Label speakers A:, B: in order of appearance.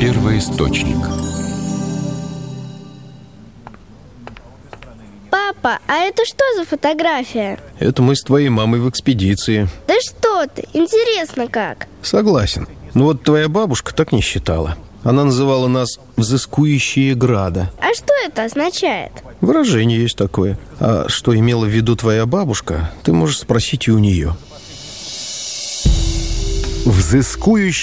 A: Первоисточник.
B: Папа, а это что за фотография?
C: Это мы с твоей мамой в экспедиции.
B: Да что ты, интересно как?
C: Согласен. Но вот твоя бабушка так не считала. Она называла нас «взыскующие града».
B: А что это означает?
C: Выражение есть такое. А что имела в виду твоя бабушка, ты можешь спросить и у нее.
A: Взыскующие